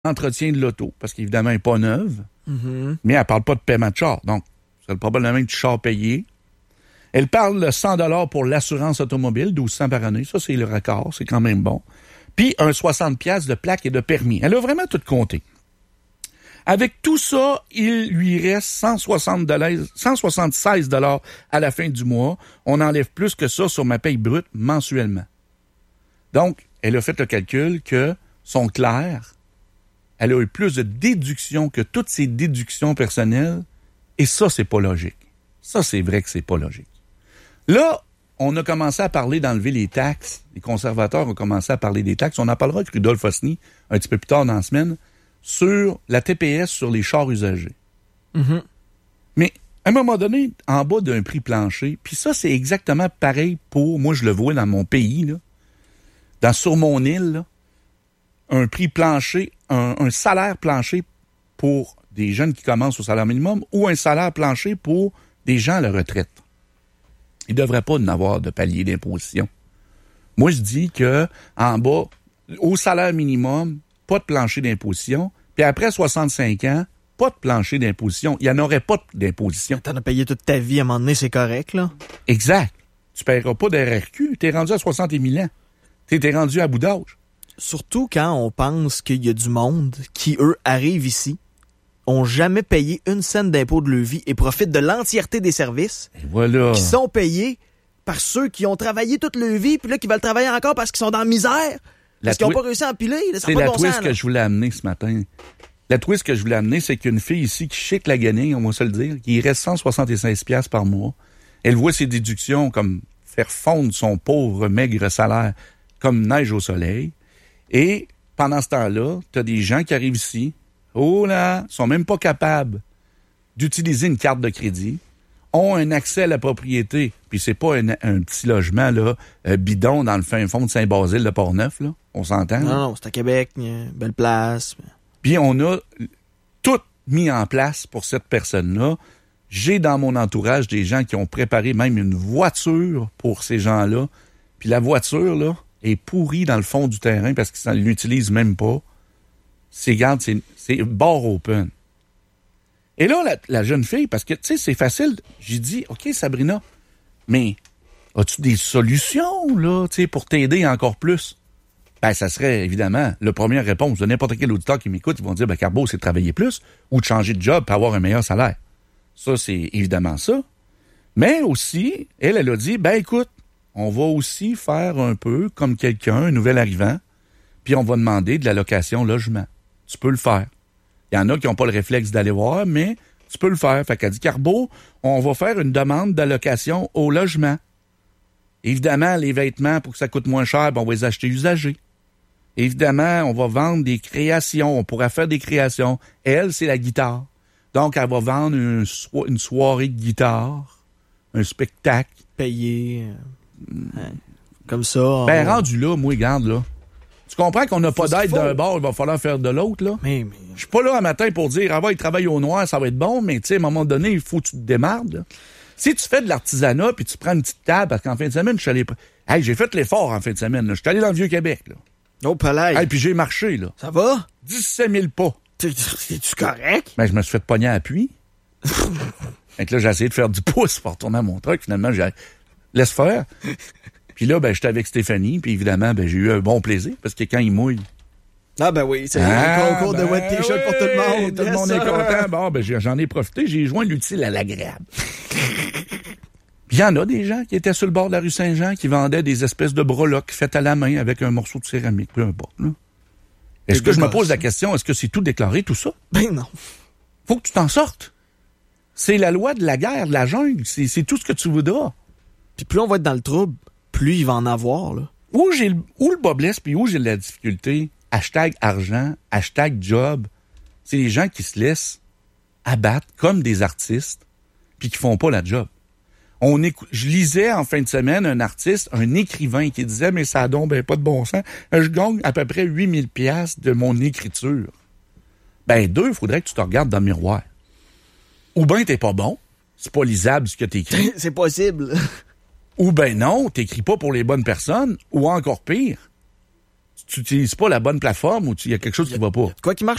entretien de l'auto, parce qu'évidemment, elle n'est pas neuve, mais elle ne parle pas de paiement de char. Donc, c'est probablement du char payé. Elle parle de 100 $ pour l'assurance automobile, 1200 par année. Ça, c'est le record, c'est quand même bon. Puis, un 60$ de plaque et de permis. Elle a vraiment tout compté. Avec tout ça, il lui reste 176 $ à la fin du mois. On enlève plus que ça sur ma paye brute mensuellement. Donc, elle a fait le calcul que son clair, elle a eu plus de déductions que toutes ses déductions personnelles. Et ça, c'est pas logique. Ça, c'est vrai que c'est pas logique. Là, on a commencé à parler d'enlever les taxes. Les conservateurs ont commencé à parler des taxes. On en parlera avec Rudolph Osny un petit peu plus tard dans la semaine sur la TPS sur les chars usagés. Mais à un moment donné, en bas d'un prix plancher, puis ça, c'est exactement pareil pour, moi je le vois dans mon pays, là, sur mon île, là, un prix plancher, un salaire plancher pour des jeunes qui commencent au salaire minimum ou un salaire plancher pour des gens à la retraite. Il ne devrait pas en avoir de palier d'imposition. Moi, je dis que en bas, au salaire minimum, pas de plancher d'imposition, puis après 65 ans, pas de plancher d'imposition. Il n'y en aurait pas d'imposition. T'en as payé toute ta vie, à un moment donné, c'est correct, là. Exact. Tu ne paieras pas d'RRQ. T'es rendu à 60 000 ans. T'es rendu à bout d'âge. Surtout quand on pense qu'il y a du monde qui, eux, arrivent ici, ont jamais payé une scène d'impôt de leur vie et profitent de l'entièreté des services qui sont payés par ceux qui ont travaillé toute leur vie puis là qui veulent travailler encore parce qu'ils sont dans la misère, parce qu'ils n'ont pas réussi à empiler. C'est la twist que je voulais amener ce matin. La twist que je voulais amener, c'est qu'une fille ici qui chic la guenille, on va se le dire, qui reste 176$ par mois, elle voit ses déductions comme faire fondre son pauvre maigre salaire comme neige au soleil. Et pendant ce temps-là, tu as des gens qui arrivent ici, sont même pas capables d'utiliser une carte de crédit, ont un accès à la propriété, puis c'est pas un petit logement là bidon dans le fin fond de Saint-Basile de Portneuf, là. On s'entend? Non, c'est à Québec, belle place. Puis on a tout mis en place pour cette personne-là. J'ai dans mon entourage des gens qui ont préparé même une voiture pour ces gens-là. Puis la voiture, là, est pourrie dans le fond du terrain parce qu'ils ne l'utilisent même pas. C'est bar open. Et là, la jeune fille, parce que, tu sais, c'est facile. J'ai dit, OK, Sabrina, mais as-tu des solutions, là, tu sais, pour t'aider encore plus? Ben, ça serait, évidemment, la première réponse de n'importe quel auditeur qui m'écoute. Ils vont dire, ben, Carbo, c'est de travailler plus ou de changer de job pour avoir un meilleur salaire. Ça, c'est évidemment ça. Mais aussi, elle a dit, ben, écoute, on va aussi faire un peu comme quelqu'un, un nouvel arrivant, puis on va demander de la location logement. Tu peux le faire. Il y en a qui n'ont pas le réflexe d'aller voir, mais tu peux le faire. Fait qu'elle dit, Carbo, on va faire une demande d'allocation au logement. Évidemment, les vêtements, pour que ça coûte moins cher, ben, on va les acheter usagés. Évidemment, on va vendre des créations. On pourra faire des créations. Elle, c'est la guitare. Donc, elle va vendre une soirée de guitare, un spectacle. Payé. Comme ça. Ben, rendu là, moi, regarde, là. Tu comprends qu'on n'a pas d'aide d'un bord, il va falloir faire de l'autre, là? Mais... Je suis pas là un matin pour dire, il travaille au noir, ça va être bon, mais tu sais, à un moment donné, il faut que tu te démardes, là. Si tu fais de l'artisanat, puis tu prends une petite table, parce qu'en fin de semaine, je suis allé... Hey, j'ai fait l'effort en fin de semaine, là. Je suis allé dans le Vieux-Québec, là. Oh, palais. Hey, puis j'ai marché, là. Ça va? 17 000 pas. Es-tu correct? Ben, je me suis fait pogner à appui. Fait que là, j'ai essayé de faire du pouce pour retourner à mon truck. Finalement, j'ai laisse faire. Puis là, ben, j'étais avec Stéphanie, puis évidemment, ben, j'ai eu un bon plaisir, parce que quand il mouille... Ah, ben oui, c'est un concours de wet t-shirt pour tout le monde. Tout le monde est content. Bon, ben, j'en ai profité, j'ai joint l'utile à l'agréable. Puis il y en a des gens qui étaient sur le bord de la rue Saint-Jean, qui vendaient des espèces de breloques faites à la main avec un morceau de céramique, peu importe, là. Est-ce que je me pose la question, est-ce que c'est tout déclaré, tout ça? Ben non. Faut que tu t'en sortes. C'est la loi de la guerre, de la jungle. C'est tout ce que tu voudras. Puis plus on va être dans le trouble, plus il va en avoir, là. Où le bas blesse, puis où j'ai de la difficulté, #argent, #job, c'est les gens qui se laissent abattre comme des artistes, puis qui font pas la job. Je lisais en fin de semaine un artiste, un écrivain qui disait, mais ça a donc ben pas de bon sens. Je gagne à peu près 8 000 $ de mon écriture. Ben, il faudrait que tu te regardes dans le miroir. Ou ben t'es pas bon, c'est pas lisable ce que t'écris. C'est possible. Ou ben non, t'écris pas pour les bonnes personnes, ou encore pire, tu n'utilises pas la bonne plateforme ou il y a quelque chose qui va pas. Quoi qui marche